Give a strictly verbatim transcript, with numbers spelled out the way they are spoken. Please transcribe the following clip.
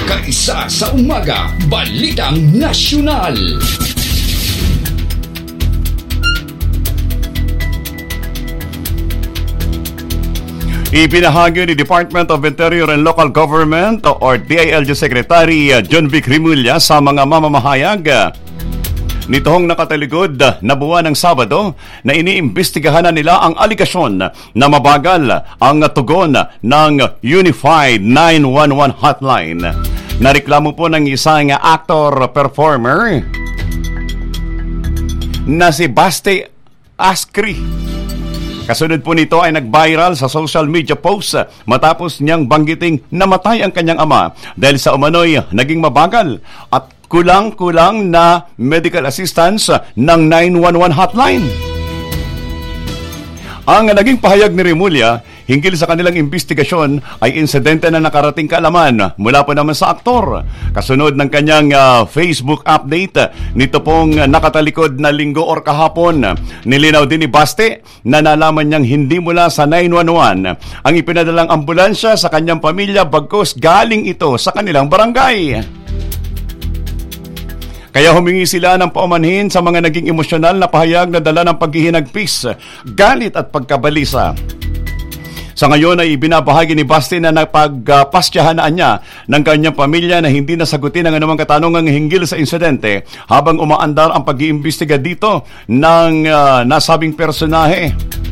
Kaisa sa umaga, Balitang Nasyonal. Ipinahagi ni Department of Interior and Local Government or D I L G Secretary John Vic Rimulya sa mga mamamahayag nitong nakatalikod na buwan ng Sabado na iniimbestigahan na nila ang aligasyon na mabagal ang tugon ng Unified nine one one Hotline. Nareklamo po ng isang actor-performer na si Baste Askri. Kasunod po nito ay nag-viral sa social media post matapos niyang banggiting namatay ang kanyang ama dahil sa umano'y naging mabagal at kulang-kulang na medical assistance ng nine one one hotline. Ang naging pahayag ni Rimulya hinggil sa kanilang investigasyon ay insidente na nakarating kaalaman mula po naman sa aktor. Kasunod ng kanyang uh, Facebook update, nito pong nakatalikod na linggo or kahapon, nilinaw din ni Baste na nalaman niyang hindi mula sa nine one one ang ipinadalang ambulansya sa kanyang pamilya bagkus galing ito sa kanilang barangay. Kaya humingi sila ng paumanhin sa mga naging emosyonal na pahayag na dala ng paghihinagpis, galit at pagkabalisa. Sa ngayon ay ibinabahagi ni Baste na napagpastyahanaan niya ng kanyang pamilya na hindi nasagutin ang anumang katanungang hinggil sa insidente habang umaandar ang pag-iimbestiga dito ng uh, nasabing personahe.